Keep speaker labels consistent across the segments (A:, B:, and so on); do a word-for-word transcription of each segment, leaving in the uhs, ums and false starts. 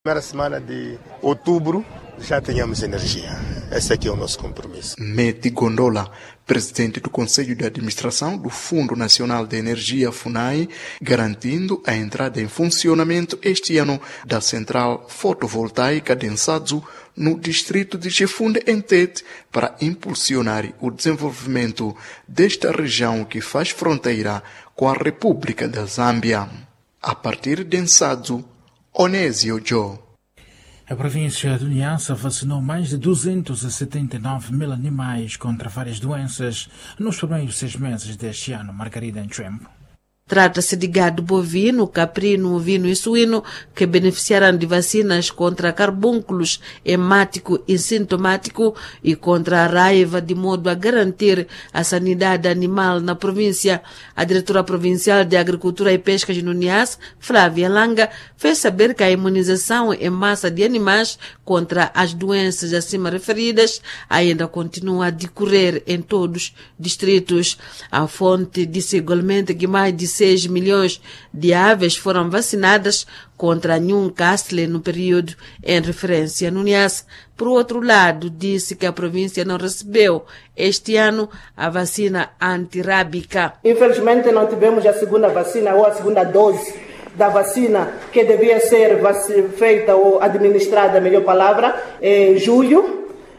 A: Primeira semana de outubro já tenhamos energia. Esse aqui é o nosso compromisso.
B: Meti Gondola, presidente do Conselho de Administração do Fundo Nacional de Energia, FUNAI, garantindo a entrada em funcionamento este ano da central fotovoltaica de Nsatsu no distrito de Chifunde, em Tete, para impulsionar o desenvolvimento desta região que faz fronteira com a República da Zâmbia. A partir de Nsatsu, Onésio Joe.
C: A província de Niassa vacinou mais de duzentos e setenta e nove mil animais contra várias doenças nos primeiros seis meses deste ano. Margarida Nchembo.
D: Trata-se de gado bovino, caprino, ovino e suíno que beneficiarão de vacinas contra carbúnculos hemático e sintomático e contra a raiva, de modo a garantir a sanidade animal na província. A diretora provincial de Agricultura e Pesca de Niassa, Flávia Langa, fez saber que a imunização em massa de animais contra as doenças acima referidas ainda continua a decorrer em todos os distritos. A fonte disse igualmente que mais de seis milhões de aves foram vacinadas contra Newcastle no período em referência no Niassa. Por outro lado, disse que a província não recebeu este ano a vacina antirrábica.
E: Infelizmente não tivemos a segunda vacina ou a segunda dose da vacina que devia ser feita ou administrada, a melhor palavra, em julho.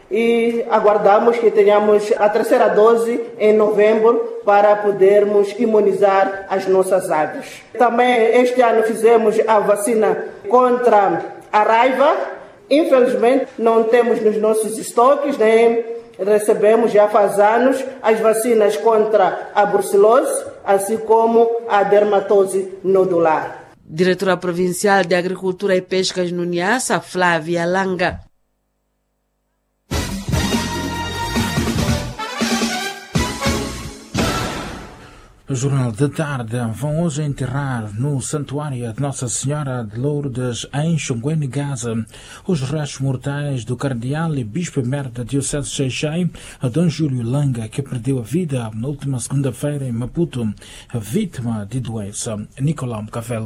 E: E aguardamos que tenhamos a terceira dose em novembro para podermos imunizar as nossas aves. Também este ano fizemos a vacina contra a raiva. Infelizmente não temos nos nossos estoques, nem recebemos já faz anos as vacinas contra a brucelose, assim como a dermatose nodular.
D: Diretora Provincial de Agricultura e Pescas no Niassa, Flávia Langa.
C: O Jornal da Tarde vão hoje enterrar no Santuário de Nossa Senhora de Lourdes, em Xonguene, Gaza, os restos mortais do cardeal e bispo emérito da Diocese de Xai-Xai, Dom Júlio Langa, que perdeu a vida na última segunda-feira em Maputo, vítima de doença. Nicolau Mcavel.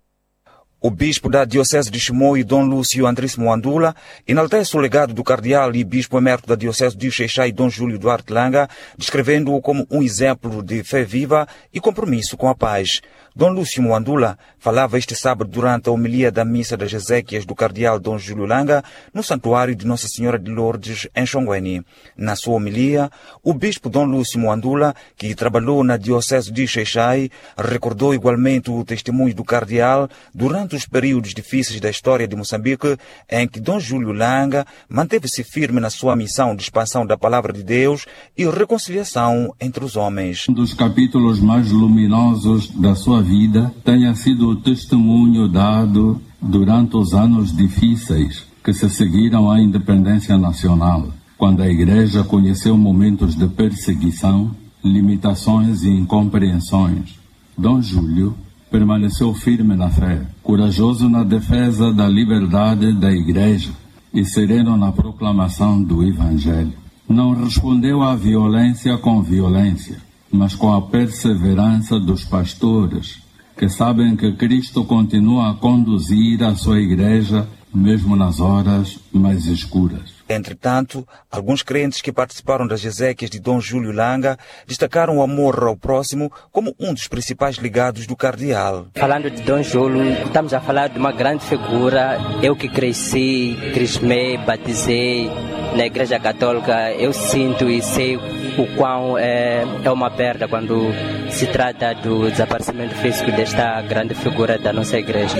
F: O bispo da Diocese de Chimoio, Dom Lúcio Andrés Moandula, enaltece o legado do cardeal e bispo emérito da Diocese de Xai-Xai, Dom Júlio Duarte Langa, descrevendo-o como um exemplo de fé viva e compromisso com a paz. Dom Lúcio Moandula falava este sábado durante a homilia da Missa das Ezequias do cardeal Dom Júlio Langa no Santuário de Nossa Senhora de Lourdes, em Xonguene. Na sua homilia, o bispo Dom Lúcio Moandula, que trabalhou na Diocese de Xai-Xai, recordou igualmente o testemunho do cardeal durante os períodos difíceis da história de Moçambique, em que Dom Júlio Langa manteve-se firme na sua missão de expansão da Palavra de Deus e reconciliação entre os homens.
G: Um dos capítulos mais luminosos da sua vida tenha sido o testemunho dado durante os anos difíceis que se seguiram à independência nacional, quando a Igreja conheceu momentos de perseguição, limitações e incompreensões. Dom Júlio permaneceu firme na fé, corajoso na defesa da liberdade da Igreja e sereno na proclamação do Evangelho. Não respondeu à violência com violência, mas com a perseverança dos pastores, que sabem que Cristo continua a conduzir a sua Igreja mesmo nas horas mais escuras.
F: Entretanto, alguns crentes que participaram das exéquias de Dom Júlio Langa destacaram o amor ao próximo como um dos principais legados do cardeal.
H: Falando de Dom Júlio, estamos a falar de uma grande figura. Eu que cresci, crismei, batizei na Igreja Católica, eu sinto e sei o quão é, é uma perda quando se trata do desaparecimento físico desta grande figura da nossa Igreja.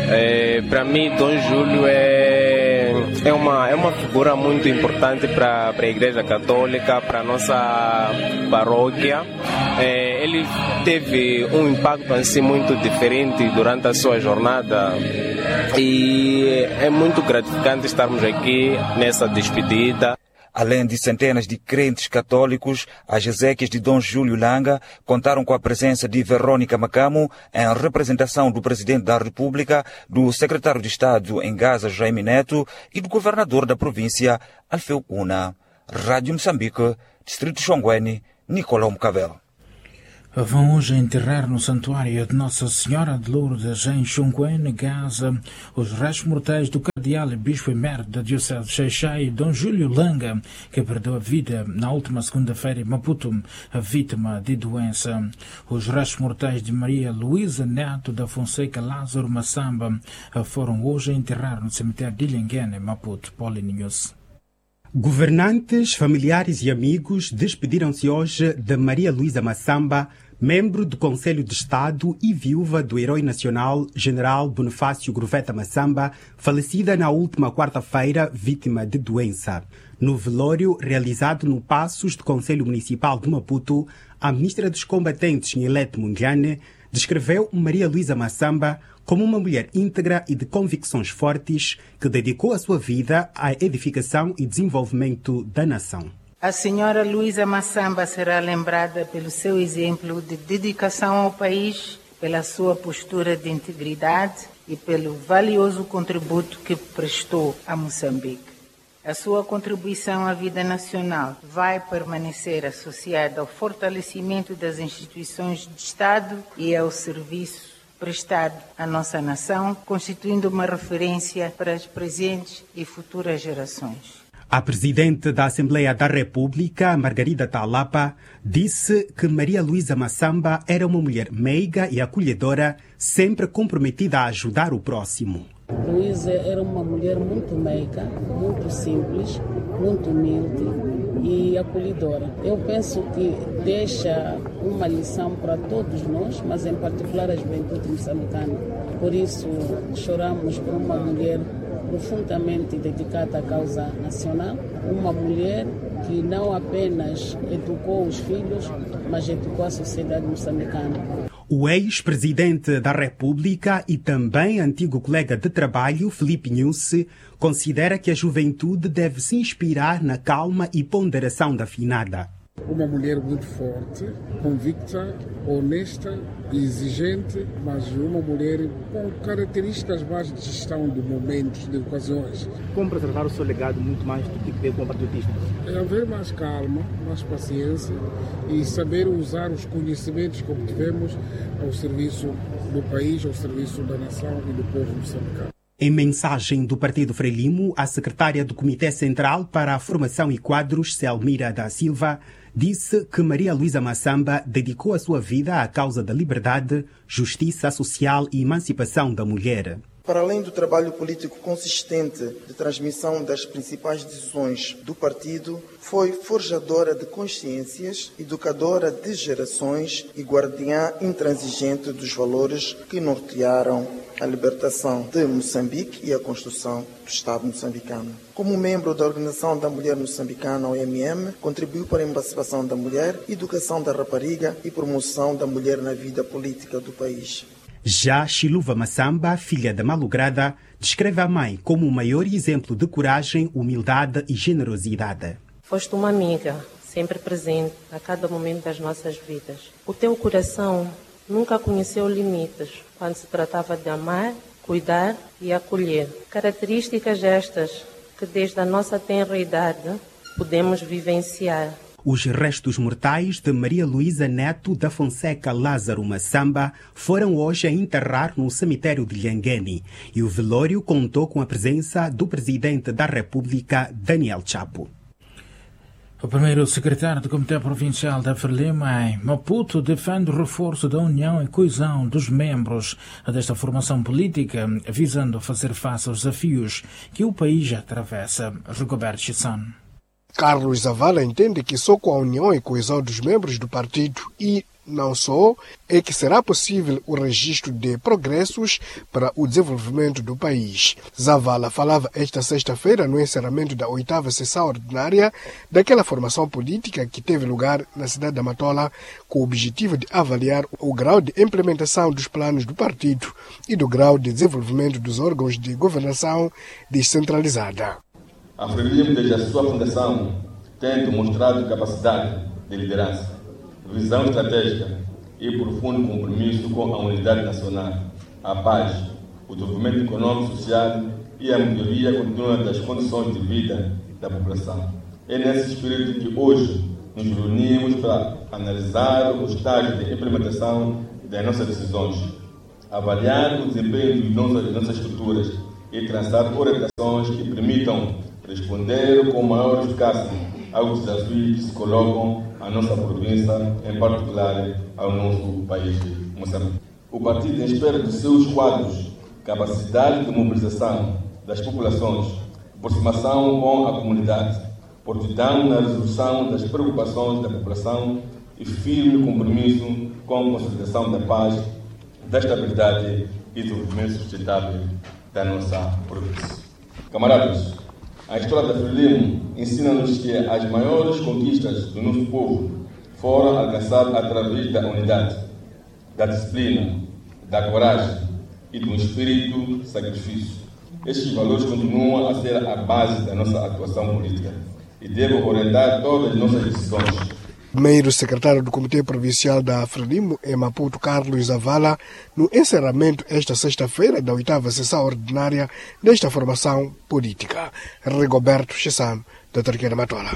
I: É, para mim, Dom Júlio é, é, uma, é uma figura muito importante para a Igreja Católica, para a nossa paróquia. É, ele teve um impacto em si muito diferente durante a sua jornada e é muito gratificante estarmos aqui nessa despedida.
F: Além de centenas de crentes católicos, as exéquias de Dom Júlio Langa contaram com a presença de Verônica Macamo, em representação do Presidente da República, do Secretário de Estado em Gaza, Jaime Neto, e do Governador da província, Alfeu Una. Rádio Moçambique, Distrito Xonguene, Nicolau Mcavel.
C: Vão hoje enterrar no santuário de Nossa Senhora de Lourdes, em Xunguene, Gaza, os restos mortais do cardeal e bispo emérito da Diocese de Xai-Xai, Dom Júlio Langa, que perdeu a vida na última segunda-feira em Maputo, vítima de doença. Os restos mortais de Maria Luísa Neto da Fonseca Lázaro Massamba foram hoje enterrar no cemitério de Ilhenguene, Maputo. Polininhos.
J: Governantes, familiares e amigos despediram-se hoje de Maria Luísa Massamba, membro do Conselho de Estado e viúva do herói nacional General Bonifácio Groveta Massamba, falecida na última quarta-feira, vítima de doença. No velório realizado no Passos do Conselho Municipal de Maputo, a ministra dos Combatentes, Nhelete Mundiane, descreveu Maria Luísa Massamba como uma mulher íntegra e de convicções fortes que dedicou a sua vida à edificação e desenvolvimento da nação.
K: A senhora Luísa Massamba será lembrada pelo seu exemplo de dedicação ao país, pela sua postura de integridade e pelo valioso contributo que prestou a Moçambique. A sua contribuição à vida nacional vai permanecer associada ao fortalecimento das instituições de Estado e ao serviço prestado à nossa nação, constituindo uma referência para as presentes e futuras gerações.
J: A presidente da Assembleia da República, Margarida Talapa, disse que Maria Luísa Massamba era uma mulher meiga e acolhedora, sempre comprometida a ajudar o próximo.
L: Luísa era uma mulher muito meiga, muito simples, muito humilde e acolhedora. Eu penso que deixa uma lição para todos nós, mas em particular a juventude moçambicana. Por isso, choramos por uma mulher profundamente dedicada à causa nacional, uma mulher que não apenas educou os filhos, mas educou a sociedade moçambicana.
J: O ex-presidente da República e também antigo colega de trabalho, Filipe Nyusi, considera que a juventude deve se inspirar na calma e ponderação da finada.
M: Uma mulher muito forte, convicta, honesta e exigente, mas uma mulher com características mais de gestão de momentos, de ocasiões.
N: Como preservar o seu legado muito mais do que ver com patriotismo?
M: É haver mais calma, mais paciência e saber usar os conhecimentos que obtivemos ao serviço do país, ao serviço da nação e do povo moçambicano.
J: Em mensagem do Partido Frelimo, a secretária do Comitê Central para a Formação e Quadros, Selmira da Silva, disse que Maria Luísa Massamba dedicou a sua vida à causa da liberdade, justiça social e emancipação da mulher.
O: Para além do trabalho político consistente de transmissão das principais decisões do partido, foi forjadora de consciências, educadora de gerações e guardiã intransigente dos valores que nortearam a libertação de Moçambique e a construção do Estado moçambicano. Como membro da Organização da Mulher Moçambicana, O M M, contribuiu para a emancipação da mulher, educação da rapariga e promoção da mulher na vida política do país.
J: Já Chiluva Massamba, filha da malograda, descreve a mãe como o maior exemplo de coragem, humildade e generosidade.
P: Foste uma amiga, sempre presente a cada momento das nossas vidas. O teu coração nunca conheceu limites quando se tratava de amar, cuidar e acolher. Características estas que desde a nossa tenra idade podemos vivenciar.
J: Os restos mortais de Maria Luísa Neto da Fonseca Lázaro Massamba foram hoje a enterrar no cemitério de Ilhenguene e o velório contou com a presença do presidente da República, Daniel Chapo.
C: O primeiro secretário do Comitê Provincial da Frelimo em Maputo defende o reforço da união e coesão dos membros desta formação política, visando fazer face aos desafios que o país atravessa. Rigoberto Chisson.
Q: Carlos Zavala entende que só com a união e coesão dos membros do partido e não só é que será possível o registro de progressos para o desenvolvimento do país. Zavala falava esta sexta-feira no encerramento da oitava sessão ordinária daquela formação política que teve lugar na cidade da Matola com o objetivo de avaliar o grau de implementação dos planos do partido e do grau de desenvolvimento dos órgãos de governação descentralizada.
R: A Frelimo, desde a sua fundação, tem demonstrado capacidade de liderança, visão estratégica e profundo compromisso com a unidade nacional, a paz, o desenvolvimento econômico e social e a melhoria contínua das condições de vida da população. É nesse espírito que hoje nos reunimos para analisar o estágio de implementação das nossas decisões, avaliar o desempenho de nossas, nossas estruturas e traçar orientações que permitam responder com maior eficácia aos desafios que se colocam à nossa província, em particular ao nosso país de Moçambique. O partido espera dos seus quadros capacidade de mobilização das populações, aproximação com a comunidade, prontidão na resolução das preocupações da população e firme compromisso com a consolidação da paz, da estabilidade e do desenvolvimento sustentável da nossa província. Camaradas, a história da Frelimo ensina-nos que as maiores conquistas do nosso povo foram alcançadas através da unidade, da disciplina, da coragem e do espírito de sacrifício. Estes valores continuam a ser a base da nossa atuação política e devem orientar todas as nossas decisões.
Q: Primeiro secretário do Comitê Provincial da Frelimo em Maputo, Carlos Zavala, no encerramento esta sexta-feira da oitava sessão ordinária desta formação política. Rigoberto Chissano, da Tarqueira Matola.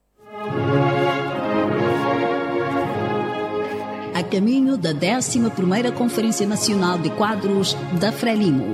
S: A caminho da décima primeira Conferência Nacional de Quadros da Frelimo.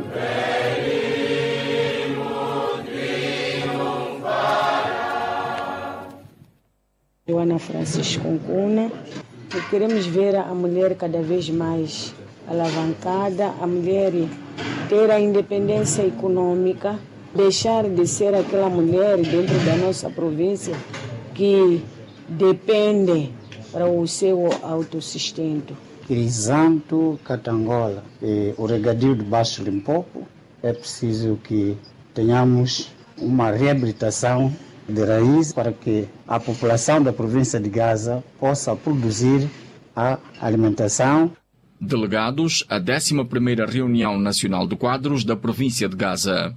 T: Joana Francisco Ncuna, e queremos ver a mulher cada vez mais alavancada, a mulher ter a independência econômica, deixar de ser aquela mulher dentro da nossa província que depende para o seu autossustento.
U: Crisanto, Catangola e o regadio de Baixo Limpopo, é preciso que tenhamos uma reabilitação de raiz para que a população da província de Gaza possa produzir a alimentação.
V: Delegados à décima primeira Reunião Nacional de Quadros da província de Gaza.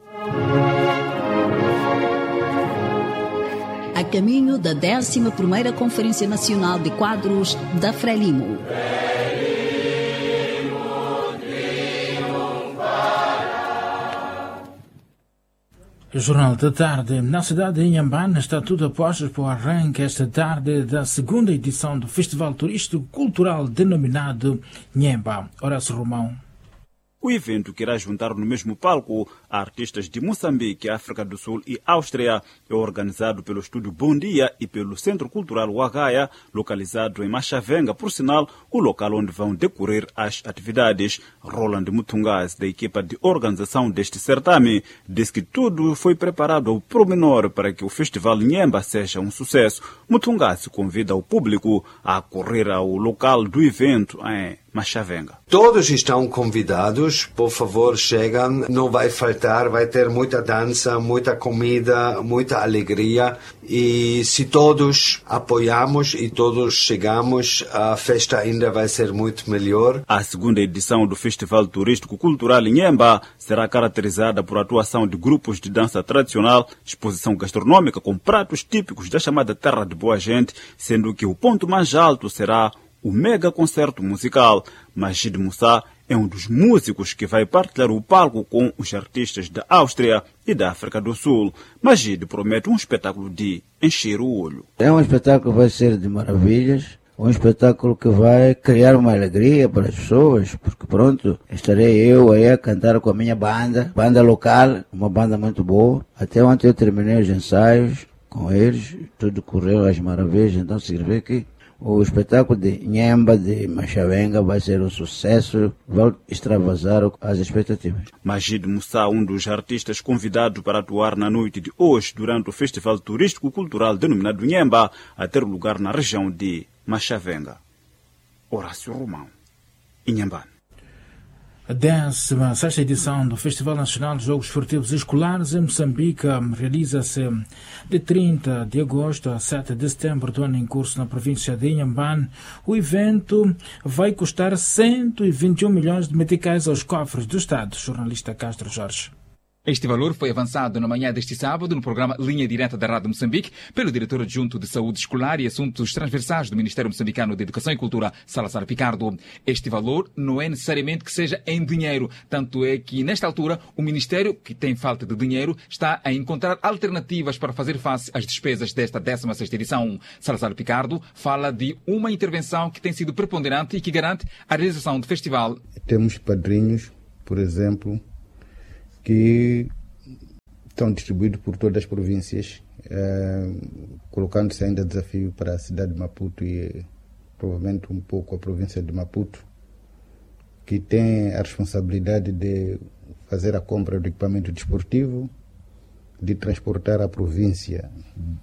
S: A caminho da décima primeira Conferência Nacional de Quadros da Frelimo.
C: Jornal da Tarde. Na cidade de Inhambane está tudo a postos para o arranque esta tarde da segunda edição do Festival Turístico Cultural denominado Nhemba. Horácio Romão.
W: O evento que irá juntar no mesmo palco artistas de Moçambique, África do Sul e Áustria é organizado pelo Estúdio Bom Dia e pelo Centro Cultural Wagaia, localizado em Machavenga, por sinal, o local onde vão decorrer as atividades. Roland Mutungaz, da equipa de organização deste certame, diz que tudo foi preparado ao pormenor para que o Festival Nhemba seja um sucesso. Mutungaz convida o público a correr ao local do evento em Machavenga.
X: Todos estão convidados, por favor, chegam, não vai faltar, vai ter muita dança, muita comida, muita alegria e se todos apoiamos e todos chegamos, a festa ainda vai ser muito melhor.
W: A segunda edição do Festival Turístico Cultural Nhemba será caracterizada por atuação de grupos de dança tradicional, exposição gastronômica com pratos típicos da chamada Terra de Boa Gente, sendo que o ponto mais alto será o mega concerto musical. Majid Moussa é um dos músicos que vai partilhar o palco com os artistas da Áustria e da África do Sul. Majid promete um espetáculo de encher o olho.
Y: É um espetáculo que vai ser de maravilhas, um espetáculo que vai criar uma alegria para as pessoas, porque pronto, estarei eu aí a cantar com a minha banda, banda local, uma banda muito boa. Até ontem eu terminei os ensaios com eles, tudo correu às maravilhas, então significa que o espetáculo de Nhemba de Machavenga vai ser um sucesso, vai extravasar as expectativas.
W: Majid Moussa, um dos artistas convidados para atuar na noite de hoje durante o Festival Turístico Cultural denominado Nhemba, a ter lugar na região de Machavenga. Horácio Romão, Inhambane.
C: A décima sexta edição do Festival Nacional de Jogos Esportivos Escolares em Moçambique realiza-se de trinta de agosto a sete de setembro do ano em curso na província de Inhambane. O evento vai custar cento e vinte e um milhões de meticais aos cofres do Estado. Jornalista Castro Jorge.
A: Este valor foi avançado na manhã deste sábado no programa Linha Direta da Rádio Moçambique pelo diretor adjunto de Saúde Escolar e Assuntos Transversais do Ministério Moçambicano de Educação e Cultura, Salazar Picardo. Este valor não é necessariamente que seja em dinheiro, tanto é que, nesta altura, o Ministério, que tem falta de dinheiro, está a encontrar alternativas para fazer face às despesas desta décima sexta edição. Salazar Picardo fala de uma intervenção que tem sido preponderante e que garante a realização do festival.
B: Temos padrinhos, por exemplo, que estão distribuídos por todas as províncias, eh, colocando-se ainda desafio para a cidade de Maputo e provavelmente um pouco a província de Maputo, que tem a responsabilidade de fazer a compra do equipamento desportivo, de transportar a província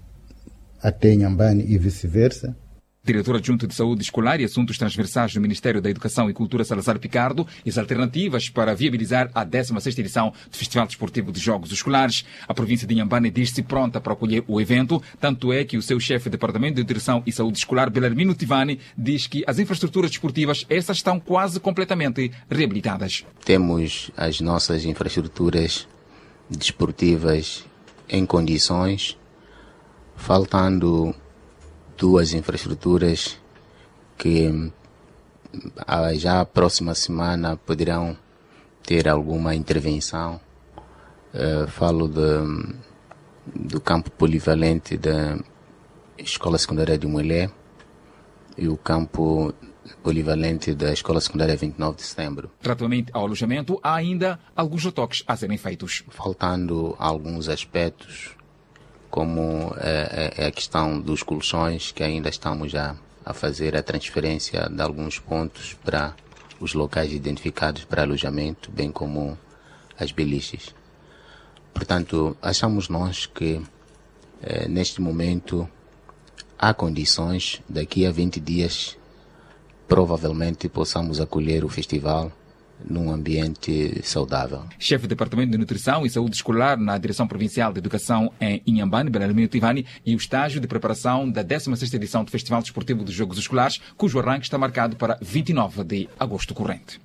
B: até Inhambane e vice-versa.
A: Diretor adjunto de Saúde Escolar e Assuntos Transversais do Ministério da Educação e Cultura, Salazar Picardo, e as alternativas para viabilizar a décima sexta edição do Festival Desportivo de Jogos Escolares. A província de Inhambane diz-se pronta para acolher o evento, tanto é que o seu chefe de Departamento de Direção e Saúde Escolar, Belarmino Tivani, diz que as infraestruturas desportivas, essas estão quase completamente reabilitadas.
D: Temos as nossas infraestruturas desportivas em condições, faltando duas infraestruturas que já a próxima semana poderão ter alguma intervenção. Uh, falo de, do campo polivalente da Escola Secundária de Mulher e o campo polivalente da Escola Secundária vinte e nove de setembro.
A: Relativamente ao alojamento, há ainda alguns retoques a serem feitos.
D: Faltando alguns aspectos, como é, é a questão dos colchões, que ainda estamos a, a fazer a transferência de alguns pontos para os locais identificados para alojamento, bem como as beliches. Portanto, achamos nós que é, neste momento há condições, daqui a vinte dias, provavelmente possamos acolher o festival num ambiente saudável.
A: Chefe do Departamento de Nutrição e Saúde Escolar na Direção Provincial de Educação em Inhambane, Belarmino Tivani, e o estágio de preparação da décima sexta edição do Festival Desportivo dos Jogos Escolares, cujo arranque está marcado para vinte e nove de agosto corrente.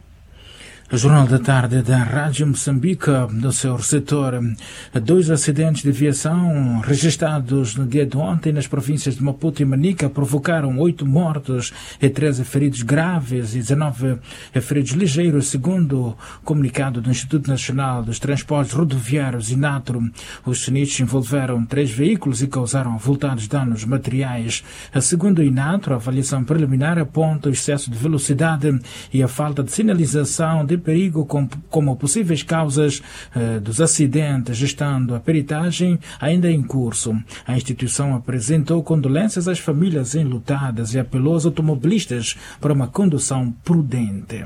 C: O Jornal da Tarde da Rádio Moçambique, no seu setor, dois acidentes de aviação registrados no dia de ontem nas províncias de Maputo e Manica provocaram oito mortos e treze feridos graves e dezenove feridos ligeiros, segundo o comunicado do Instituto Nacional dos Transportes Rodoviários, INATRO. Os sinistros envolveram três veículos e causaram avultados danos materiais. Segundo o INATRO, a avaliação preliminar aponta o excesso de velocidade e a falta de sinalização de perigo como, como possíveis causas eh, dos acidentes, estando a peritagem ainda em curso. A instituição apresentou condolências às famílias enlutadas e apelou aos automobilistas para uma condução prudente.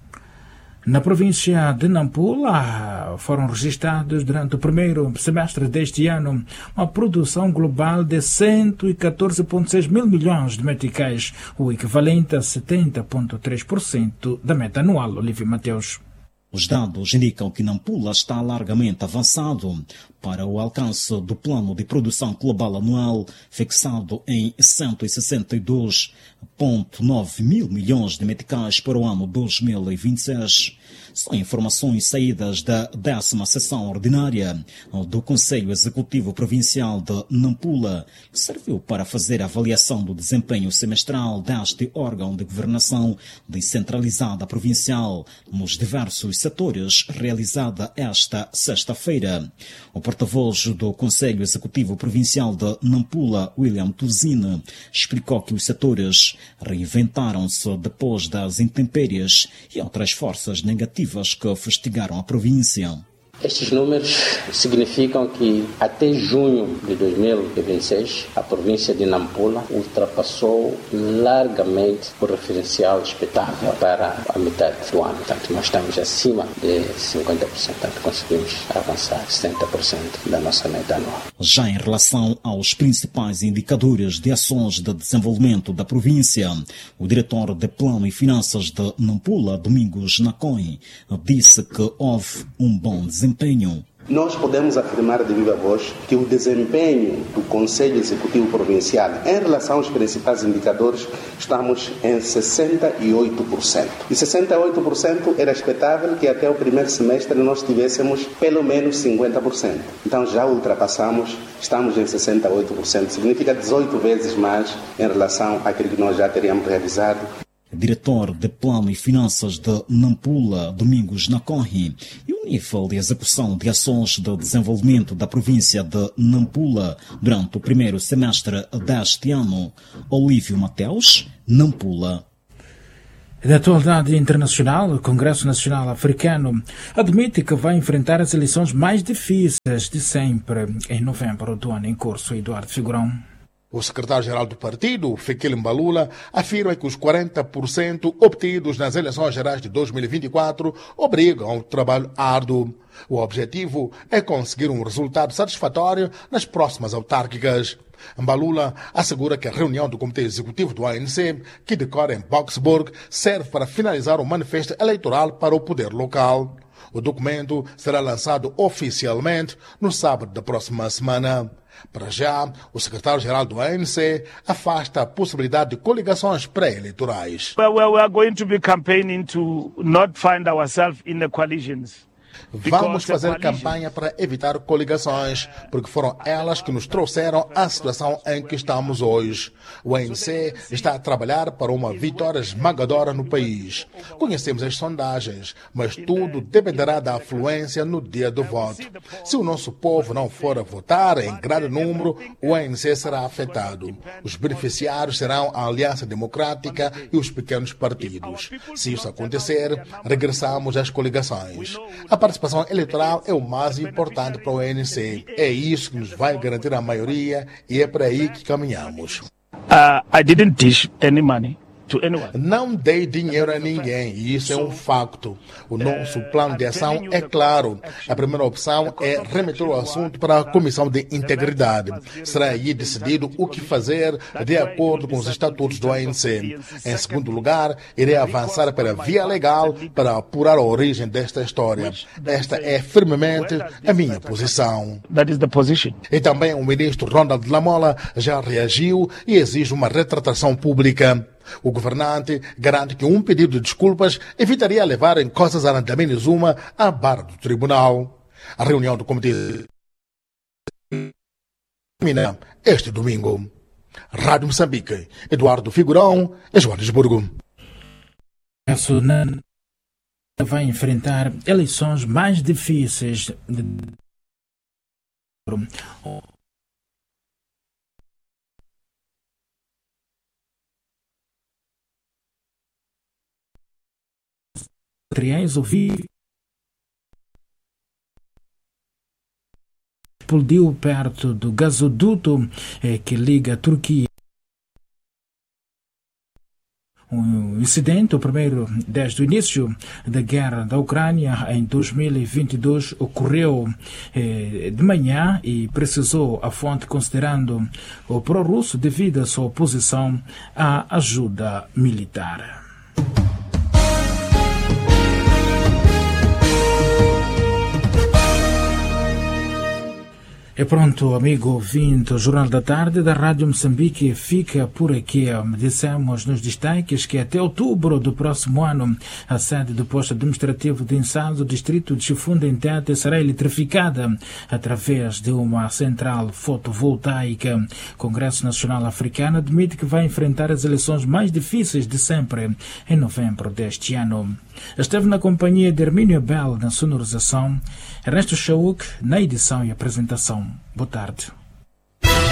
C: Na província de Nampula foram registrados durante o primeiro semestre deste ano uma produção global de cento e catorze vírgula seis mil milhões de meticais, o equivalente a setenta vírgula três por cento da meta anual. Olívio Mateus.
E: Os dados indicam que Nampula está largamente avançado para o alcance do plano de produção global anual fixado em cento e sessenta e dois vírgula nove mil milhões de meticais para o ano dois mil e vinte e seis. São informações saídas da décima sessão ordinária do Conselho Executivo Provincial de Nampula, que serviu para fazer a avaliação do desempenho semestral deste órgão de governação descentralizada provincial nos diversos setores, realizada esta sexta-feira. O porta-voz do Conselho Executivo Provincial de Nampula, William Tuzine, explicou que os setores reinventaram-se depois das intempéries e outras forças negativas que fustigaram a província.
G: Estes números significam que até junho de dois mil e vinte e seis a província de Nampula ultrapassou largamente o referencial expectável para a metade do ano. Portanto, nós estamos acima de cinquenta por cento, portanto conseguimos avançar setenta por cento da nossa meta anual.
E: Já em relação aos principais indicadores de ações de desenvolvimento da província, o diretor de Plano e Finanças de Nampula, Domingos Nacoi, disse que houve um bom desempenho.
F: Nós podemos afirmar de viva voz que o desempenho do Conselho Executivo Provincial em relação aos principais indicadores estamos em sessenta e oito por cento. E sessenta e oito por cento era expectável que até o primeiro semestre nós tivéssemos pelo menos cinquenta por cento. Então já ultrapassamos, estamos em sessenta e oito por cento. Significa dezoito vezes mais em relação àquilo que nós já teríamos realizado.
E: Diretor de Plano e Finanças de Nampula, Domingos Nacorre, e o nível de execução de ações de desenvolvimento da província de Nampula durante o primeiro semestre deste ano. Olívio Mateus, Nampula.
C: Da atualidade internacional, o Congresso Nacional Africano admite que vai enfrentar as eleições mais difíceis de sempre em novembro do ano em curso. Eduardo Figurão.
H: O secretário-geral do partido, Fikile Mbalula, afirma que os quarenta por cento obtidos nas eleições gerais de dois mil e vinte e quatro obrigam ao trabalho árduo. O objetivo é conseguir um resultado satisfatório nas próximas autárquicas. Mbalula assegura que a reunião do Comitê Executivo do A N C, que decorre em Boksburg, serve para finalizar o manifesto eleitoral para o poder local. O documento será lançado oficialmente no sábado da próxima semana. Para já, o secretário-geral do A N C afasta a possibilidade de coligações pré-eleitorais.
I: Well, well, we are going to be campaigning to not find ourselves in the coalitions.
H: Vamos fazer campanha para evitar coligações, porque foram elas que nos trouxeram à situação em que estamos hoje. O A N C está a trabalhar para uma vitória esmagadora no país. Conhecemos as sondagens, mas tudo dependerá da afluência no dia do voto. Se o nosso povo não for a votar em grande número, o A N C será afetado. Os beneficiários serão a Aliança Democrática e os pequenos partidos. Se isso acontecer, regressamos às coligações. A participação eleitoral é o mais importante para o A N C. É isso que nos vai garantir a maioria e é para aí que caminhamos.
I: Uh, I didn't dish any money to anyone.
H: Não dei dinheiro a ninguém, e isso é um facto. O nosso plano de ação é claro. A primeira opção é remeter o assunto para a Comissão de Integridade. Será aí decidido o que fazer de acordo com os estatutos do A N C. Em segundo lugar, irei avançar pela via legal para apurar a origem desta história. Esta é firmemente a minha posição.
I: That is the position.
H: E também o ministro Ronald Lamola já reagiu e exige uma retratação pública. O governante garante que um pedido de desculpas evitaria levar em Coisas Arandamini Zuma à barra do tribunal. A reunião do comitê termina este domingo. Rádio Moçambique, Eduardo Figurão, Joanesburgo.
C: A vai enfrentar eleições mais difíceis de materiais ouvidos explodiu perto do gasoduto eh, que liga a Turquia. Um incidente, o primeiro desde o início da guerra da Ucrânia em dois mil e vinte e dois, ocorreu eh, de manhã e precisou a fonte considerando o pró-russo devido à sua oposição à ajuda militar. É pronto, amigo ouvinte, o Jornal da Tarde da Rádio Moçambique fica por aqui. Dissemos nos destaques que até outubro do próximo ano a sede do posto administrativo de Insal do distrito de Chifunda em Tete será eletrificada através de uma central fotovoltaica. O Congresso Nacional Africano admite que vai enfrentar as eleições mais difíceis de sempre em novembro deste ano. Esteve na companhia de Hermínio Bell na sonorização, Ernesto Chauk na edição e apresentação. Boa tarde.